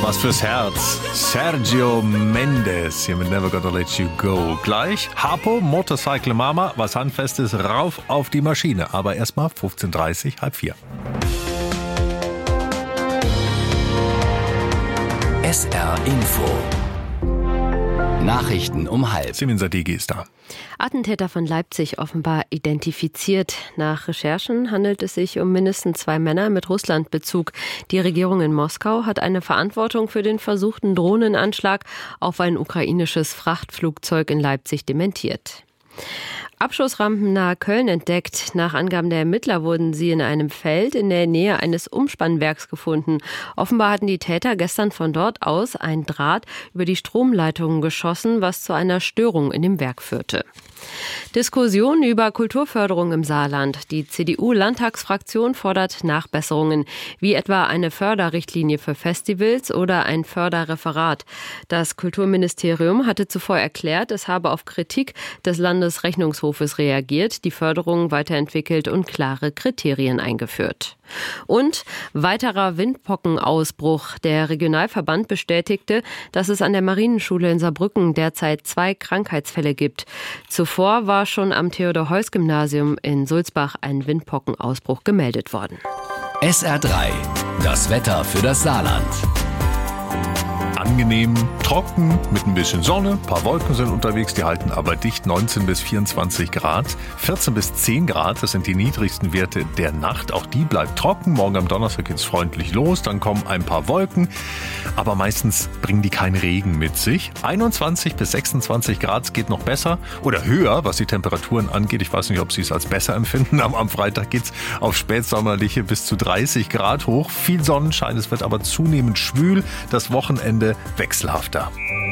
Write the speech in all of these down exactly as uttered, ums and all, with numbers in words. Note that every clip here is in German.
Was fürs Herz. Sergio Mendes hier mit Never Gonna Let You Go. Gleich Harpo, Motorcycle Mama, was Handfestes, rauf auf die Maschine. Aber erstmal fünfzehn Uhr dreißig, halb vier. S R Info. Nachrichten um halb. Simin Sadeghi ist da. Attentäter von Leipzig offenbar identifiziert. Nach Recherchen handelt es sich um mindestens zwei Männer mit Russlandbezug. Die Regierung in Moskau hat eine Verantwortung für den versuchten Drohnenanschlag auf ein ukrainisches Frachtflugzeug in Leipzig dementiert. Abschussrampen nahe Köln entdeckt. Nach Angaben der Ermittler wurden sie in einem Feld in der Nähe eines Umspannwerks gefunden. Offenbar hatten die Täter gestern von dort aus ein Draht über die Stromleitungen geschossen, was zu einer Störung in dem Werk führte. Diskussion über Kulturförderung im Saarland. Die C D U-Landtagsfraktion fordert Nachbesserungen, wie etwa eine Förderrichtlinie für Festivals oder ein Förderreferat. Das Kulturministerium hatte zuvor erklärt, es habe auf Kritik des Landesrechnungshofes reagiert, die Förderung weiterentwickelt und klare Kriterien eingeführt. Und weiterer Windpockenausbruch. Der Regionalverband bestätigte, dass es an der Marineschule in Saarbrücken derzeit zwei Krankheitsfälle gibt. Zuvor war schon am Theodor-Heuss-Gymnasium in Sulzbach ein Windpockenausbruch gemeldet worden. S R drei. Das Wetter für das Saarland. Angenehm, trocken, mit ein bisschen Sonne, ein paar Wolken sind unterwegs, die halten aber dicht, neunzehn bis vierundzwanzig Grad, vierzehn bis zehn Grad, das sind die niedrigsten Werte der Nacht, auch die bleibt trocken, morgen am Donnerstag geht's freundlich los, dann kommen ein paar Wolken, aber meistens bringen die keinen Regen mit sich, einundzwanzig bis sechsundzwanzig Grad, es geht noch besser oder höher, was die Temperaturen angeht, ich weiß nicht, ob Sie es als besser empfinden, aber am Freitag geht's auf spätsommerliche bis zu dreißig Grad hoch, viel Sonnenschein, es wird aber zunehmend schwül, das Wochenende wechselhafter.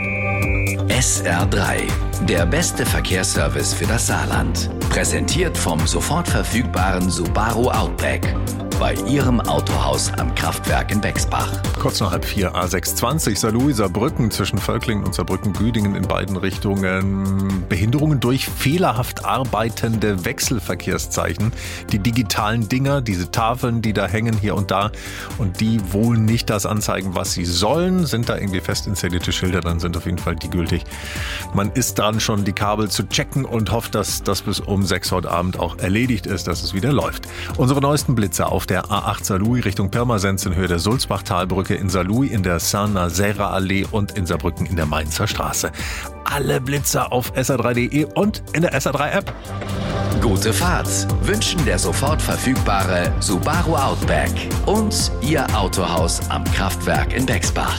S R drei. Der beste Verkehrsservice für das Saarland. Präsentiert vom sofort verfügbaren Subaru Outback. Bei Ihrem Autohaus am Kraftwerk in Bexbach. Kurz nach halb vier, A sechshundertzwanzig, Saarlouis, Saarbrücken, zwischen Völklingen und Saarbrücken-Güdingen in beiden Richtungen. Behinderungen durch fehlerhaft arbeitende Wechselverkehrszeichen. Die digitalen Dinger, diese Tafeln, die da hängen hier und da und die wohl nicht das anzeigen, was sie sollen. Sind da irgendwie fest installierte Schilder, dann sind auf jeden Fall die gültig. Man ist dran, schon die Kabel zu checken und hofft, dass das bis um sechs heute Abend auch erledigt ist, dass es wieder läuft. Unsere neuesten Blitzer auf der A acht Saarlouis Richtung Pirmasens in Höhe der Sulzbachtalbrücke, in Saarlouis in der Saint-Nazaire-Allee und in Saarbrücken in der Mainzer Straße. Alle Blitzer auf S R drei punkt de und in der S R drei App. Gute Fahrt wünschen der sofort verfügbare Subaru Outback und Ihr Autohaus am Kraftwerk in Bexbach.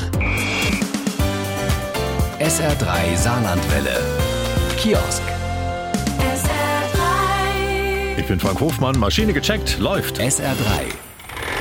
S R drei Saarlandwelle. Kiosk. Ich bin Frank Hofmann, Maschine gecheckt, läuft. S R drei.